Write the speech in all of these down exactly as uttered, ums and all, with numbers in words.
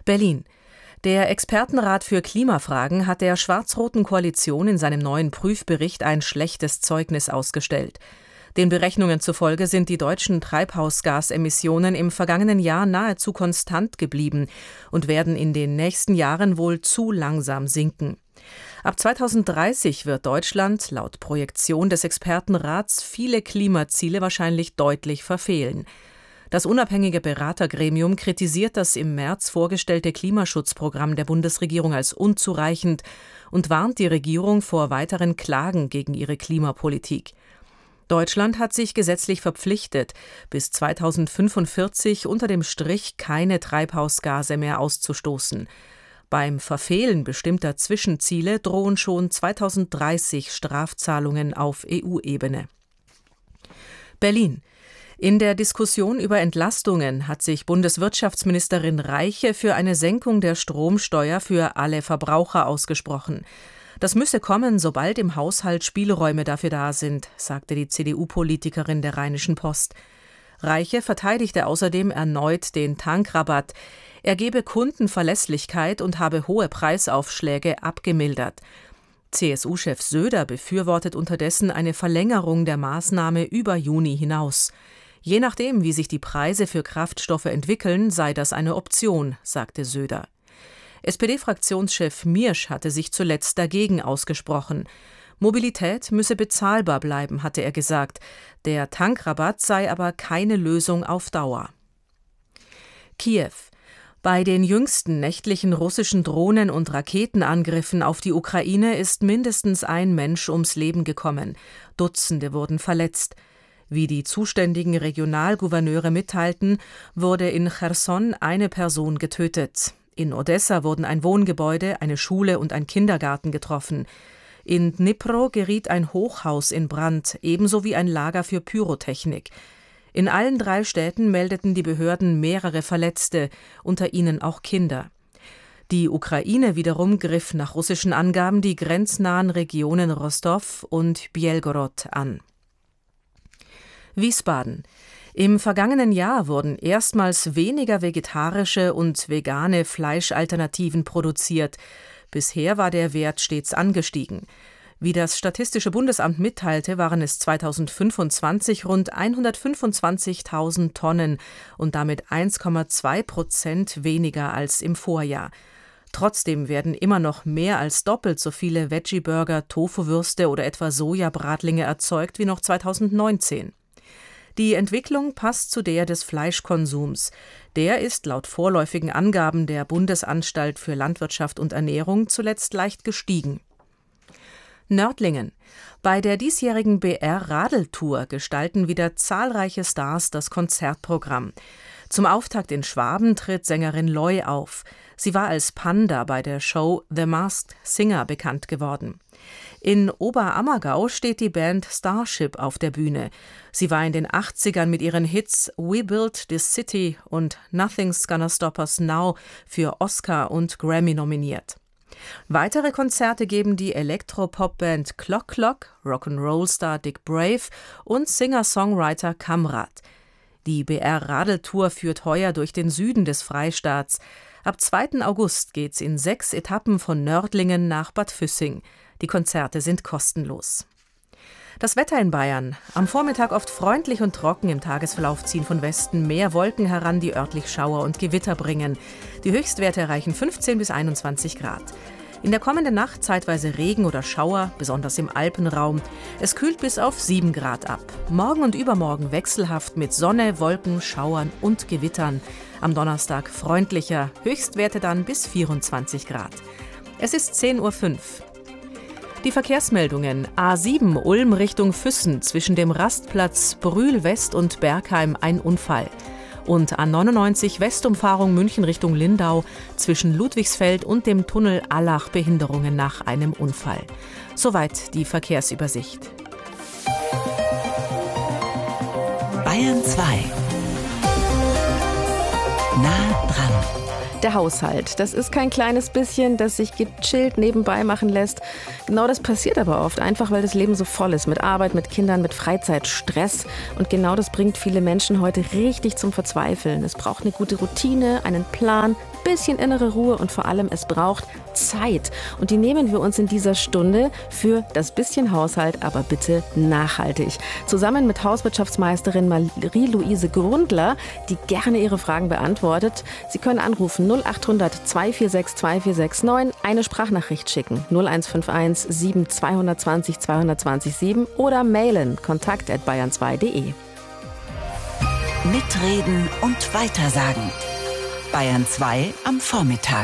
Berlin. Der Expertenrat für Klimafragen hat der schwarz-roten Koalition in seinem neuen Prüfbericht ein schlechtes Zeugnis ausgestellt. Den Berechnungen zufolge sind die deutschen Treibhausgasemissionen im vergangenen Jahr nahezu konstant geblieben und werden in den nächsten Jahren wohl zu langsam sinken. Ab zweitausenddreißig wird Deutschland laut Projektion des Expertenrats viele Klimaziele wahrscheinlich deutlich verfehlen. Das unabhängige Beratergremium kritisiert das im März vorgestellte Klimaschutzprogramm der Bundesregierung als unzureichend und warnt die Regierung vor weiteren Klagen gegen ihre Klimapolitik. Deutschland hat sich gesetzlich verpflichtet, bis zweitausendfünfundvierzig unter dem Strich keine Treibhausgase mehr auszustoßen. Beim Verfehlen bestimmter Zwischenziele drohen schon zweitausenddreißig Strafzahlungen auf E U-Ebene. Berlin. In der Diskussion über Entlastungen hat sich Bundeswirtschaftsministerin Reiche für eine Senkung der Stromsteuer für alle Verbraucher ausgesprochen. Das müsse kommen, sobald im Haushalt Spielräume dafür da sind, sagte die C D U-Politikerin der Rheinischen Post. Reiche verteidigte außerdem erneut den Tankrabatt. Er gebe Kunden Verlässlichkeit und habe hohe Preisaufschläge abgemildert. C S U-Chef Söder befürwortet unterdessen eine Verlängerung der Maßnahme über Juni hinaus. Je nachdem, wie sich die Preise für Kraftstoffe entwickeln, sei das eine Option, sagte Söder. S P D-Fraktionschef Miersch hatte sich zuletzt dagegen ausgesprochen. Mobilität müsse bezahlbar bleiben, hatte er gesagt. Der Tankrabatt sei aber keine Lösung auf Dauer. Kiew. Bei den jüngsten nächtlichen russischen Drohnen- und Raketenangriffen auf die Ukraine ist mindestens ein Mensch ums Leben gekommen. Dutzende wurden verletzt. Wie die zuständigen Regionalgouverneure mitteilten, wurde in Cherson eine Person getötet. In Odessa wurden ein Wohngebäude, eine Schule und ein Kindergarten getroffen. In Dnipro geriet ein Hochhaus in Brand, ebenso wie ein Lager für Pyrotechnik. In allen drei Städten meldeten die Behörden mehrere Verletzte, unter ihnen auch Kinder. Die Ukraine wiederum griff nach russischen Angaben die grenznahen Regionen Rostow und Bjelgorod an. Wiesbaden. Im vergangenen Jahr wurden erstmals weniger vegetarische und vegane Fleischalternativen produziert. Bisher war der Wert stets angestiegen. Wie das Statistische Bundesamt mitteilte, waren es zweitausendfünfundzwanzig rund hundertfünfundzwanzigtausend Tonnen und damit eins Komma zwei Prozent weniger als im Vorjahr. Trotzdem werden immer noch mehr als doppelt so viele Veggie-Burger, Tofu-Würste oder etwa Sojabratlinge erzeugt wie noch zweitausendneunzehn. Die Entwicklung passt zu der des Fleischkonsums. Der ist laut vorläufigen Angaben der Bundesanstalt für Landwirtschaft und Ernährung zuletzt leicht gestiegen. Nördlingen. Bei der diesjährigen B R-Radeltour gestalten wieder zahlreiche Stars das Konzertprogramm. Zum Auftakt in Schwaben tritt Sängerin Loi auf. Sie war als Panda bei der Show The Masked Singer bekannt geworden. In Oberammergau steht die Band Starship auf der Bühne. Sie war in den achtzigern mit ihren Hits We Built This City und Nothing's Gonna Stop Us Now für Oscar und Grammy nominiert. Weitere Konzerte geben die Elektropop-Band Clock Clock, Rock'n'Roll-Star Dick Brave und Singer-Songwriter Kamrat. Die B R-Radeltour führt heuer durch den Süden des Freistaats. Ab zweiten August geht's in sechs Etappen von Nördlingen nach Bad Füssing. Die Konzerte sind kostenlos. Das Wetter in Bayern. Am Vormittag oft freundlich und trocken, im Tagesverlauf ziehen von Westen mehr Wolken heran, die örtlich Schauer und Gewitter bringen. Die Höchstwerte erreichen fünfzehn bis einundzwanzig Grad. In der kommenden Nacht zeitweise Regen oder Schauer, besonders im Alpenraum. Es kühlt bis auf sieben Grad ab. Morgen und übermorgen wechselhaft mit Sonne, Wolken, Schauern und Gewittern. Am Donnerstag freundlicher, Höchstwerte dann bis vierundzwanzig Grad. Es ist zehn Uhr fünf. Die Verkehrsmeldungen. A sieben Ulm Richtung Füssen zwischen dem Rastplatz Brühl West und Bergheim ein Unfall. Und A neunundneunzig Westumfahrung München Richtung Lindau zwischen Ludwigsfeld und dem Tunnel Allach Behinderungen nach einem Unfall. Soweit die Verkehrsübersicht. Bayern zwei. Nah dran. Der Haushalt, das ist kein kleines bisschen, das sich gechillt nebenbei machen lässt. Genau das passiert aber oft, einfach weil das Leben so voll ist. Mit Arbeit, mit Kindern, mit Freizeit, Stress. Und genau das bringt viele Menschen heute richtig zum Verzweifeln. Es braucht eine gute Routine, einen Plan, bisschen innere Ruhe und vor allem es braucht Zeit. Und die nehmen wir uns in dieser Stunde für das bisschen Haushalt, aber bitte nachhaltig. Zusammen mit Hauswirtschaftsmeisterin Marie-Louise Grundler, die gerne Ihre Fragen beantwortet. Sie können anrufen null acht hundert zwei vier sechs zwei vier sechs neun, eine Sprachnachricht schicken null eins fünf eins sieben zwei zwei null zwei zwei null sieben oder mailen kontakt at bayern zwei punkt de. Mitreden und weitersagen. Bayern zwei am Vormittag.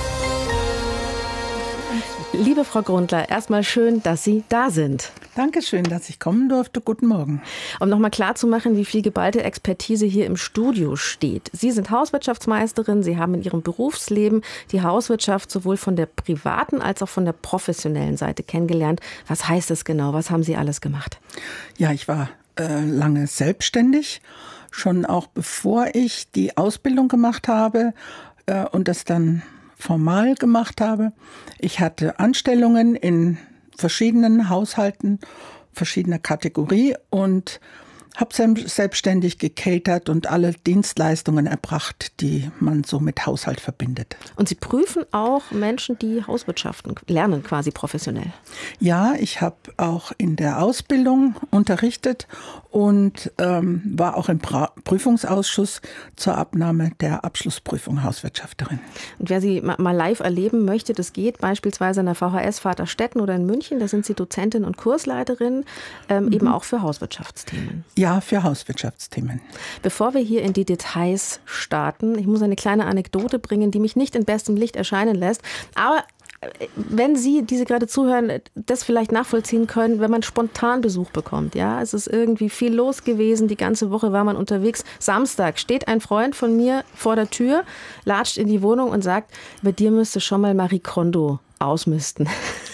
Liebe Frau Grundler, erstmal schön, dass Sie da sind. Dankeschön, dass ich kommen durfte. Guten Morgen. Um nochmal klarzumachen, wie viel geballte Expertise hier im Studio steht. Sie sind Hauswirtschaftsmeisterin. Sie haben in Ihrem Berufsleben die Hauswirtschaft sowohl von der privaten als auch von der professionellen Seite kennengelernt. Was heißt das genau? Was haben Sie alles gemacht? Ja, ich war äh, lange selbstständig, schon auch bevor ich die Ausbildung gemacht habe äh, und das dann formal gemacht habe. Ich hatte Anstellungen in verschiedenen Haushalten, verschiedener Kategorie und habe selbstständig gecatert und alle Dienstleistungen erbracht, die man so mit Haushalt verbindet. Und Sie prüfen auch Menschen, die Hauswirtschaften lernen, quasi professionell? Ja, ich habe auch in der Ausbildung unterrichtet und ähm, war auch im pra- Prüfungsausschuss zur Abnahme der Abschlussprüfung Hauswirtschafterin. Und wer Sie mal live erleben möchte, das geht beispielsweise an der V H S Vaterstetten oder in München, da sind Sie Dozentin und Kursleiterin, ähm, mhm. eben auch für Hauswirtschaftsthemen. Ja, für Hauswirtschaftsthemen. Bevor wir hier in die Details starten, ich muss eine kleine Anekdote bringen, die mich nicht in bestem Licht erscheinen lässt. Aber wenn Sie, die Sie gerade zuhören, das vielleicht nachvollziehen können, wenn man spontan Besuch bekommt. Ja, es ist irgendwie viel los gewesen, die ganze Woche war man unterwegs. Samstag steht ein Freund von mir vor der Tür, latscht in die Wohnung und sagt, bei dir müsste schon mal Marie Kondo ausmisten.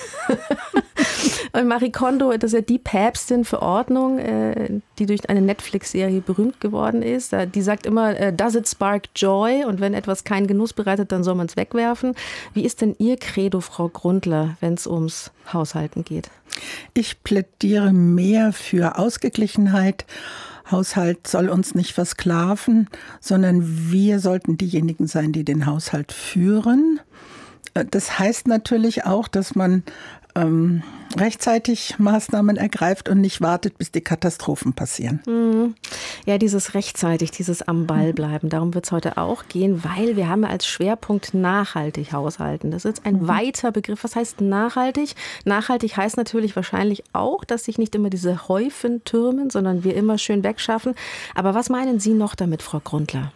Und Marie Kondo, das ist ja die Päpstin für Ordnung, die durch eine Netflix-Serie berühmt geworden ist. Die sagt immer, does it spark joy? Und wenn etwas keinen Genuss bereitet, dann soll man es wegwerfen. Wie ist denn Ihr Credo, Frau Grundler, wenn es ums Haushalten geht? Ich plädiere mehr für Ausgeglichenheit. Haushalt soll uns nicht versklaven, sondern wir sollten diejenigen sein, die den Haushalt führen. Das heißt natürlich auch, dass man ähm, rechtzeitig Maßnahmen ergreift und nicht wartet, bis die Katastrophen passieren. Mhm. Ja, dieses rechtzeitig, dieses am Ball bleiben, darum wird es heute auch gehen, weil wir haben ja als Schwerpunkt nachhaltig haushalten. Das ist ein mhm. weiter Begriff. Was heißt nachhaltig? Nachhaltig heißt natürlich wahrscheinlich auch, dass sich nicht immer diese Häufen türmen, sondern wir immer schön wegschaffen. Aber was meinen Sie noch damit, Frau Grundler?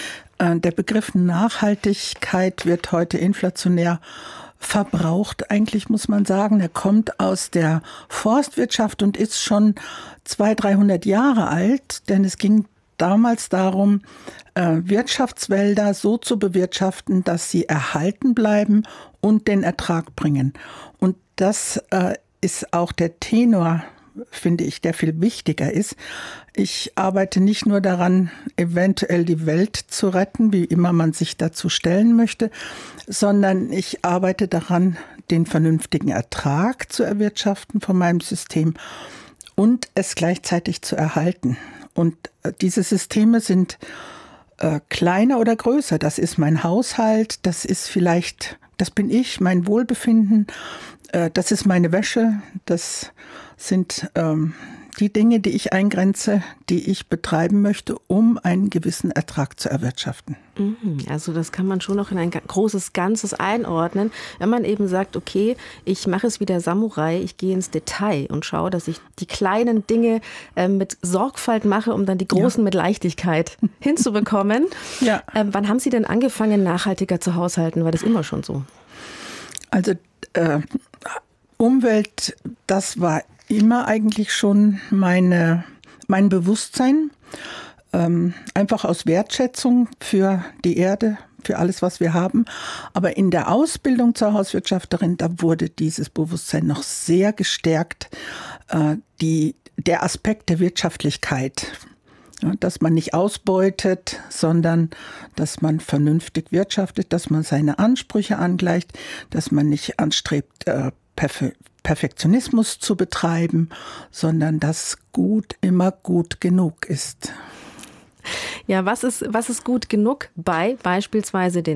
Der Begriff Nachhaltigkeit wird heute inflationär verbraucht. Eigentlich muss man sagen, er kommt aus der Forstwirtschaft und ist schon zweihundert, dreihundert Jahre alt, denn es ging damals darum, Wirtschaftswälder so zu bewirtschaften, dass sie erhalten bleiben und den Ertrag bringen. Und das ist auch der Tenor, finde ich, der viel wichtiger ist. Ich arbeite nicht nur daran, eventuell die Welt zu retten, wie immer man sich dazu stellen möchte, sondern ich arbeite daran, den vernünftigen Ertrag zu erwirtschaften von meinem System und es gleichzeitig zu erhalten. Und diese Systeme sind äh, kleiner oder größer. Das ist mein Haushalt, das ist vielleicht, das bin ich, mein Wohlbefinden, äh, das ist meine Wäsche, das sind ähm, die Dinge, die ich eingrenze, die ich betreiben möchte, um einen gewissen Ertrag zu erwirtschaften. Also das kann man schon noch in ein großes Ganzes einordnen, wenn man eben sagt, okay, ich mache es wie der Samurai, ich gehe ins Detail und schaue, dass ich die kleinen Dinge äh, mit Sorgfalt mache, um dann die großen ja. mit Leichtigkeit hinzubekommen. Ja. Ähm, wann haben Sie denn angefangen, nachhaltiger zu haushalten? War das immer schon so? Also äh, Umwelt, das war immer eigentlich schon meine, mein Bewusstsein, ähm, einfach aus Wertschätzung für die Erde, für alles, was wir haben. Aber in der Ausbildung zur Hauswirtschafterin, da wurde dieses Bewusstsein noch sehr gestärkt, äh, die, der Aspekt der Wirtschaftlichkeit. Ja, dass man nicht ausbeutet, sondern dass man vernünftig wirtschaftet, dass man seine Ansprüche angleicht, dass man nicht anstrebt, äh, Perfe- Perfektionismus zu betreiben, sondern dass gut immer gut genug ist. Ja, was ist, was ist gut genug bei beispielsweise den